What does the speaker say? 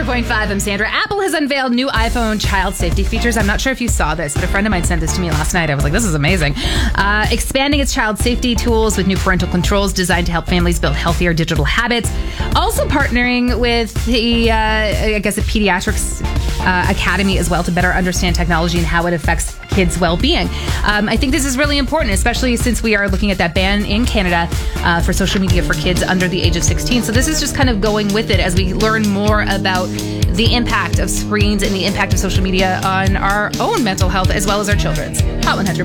100.5, I'm Sandra. Apple has unveiled new iPhone child safety features. I'm not sure if you saw this, but a friend of mine sent this to me last night. I was like, this is amazing. Expanding its child safety tools with new parental controls designed to help families build healthier digital habits. Also partnering with the Pediatrics Academy as well to better understand technology and how it affects kids' well-being. I think this is really important, especially since we are looking at that ban in Canada for social media for kids under the age of 16. So this is just kind of going with it as we learn more about the impact of screens and the impact of social media on our own mental health as well as our children's. Hot 100.